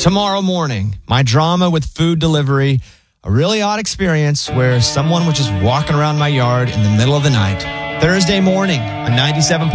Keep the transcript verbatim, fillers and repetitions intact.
Tomorrow morning, my drama with food delivery, a really odd experience where someone was just walking around my yard in the middle of the night. Thursday morning on ninety-seven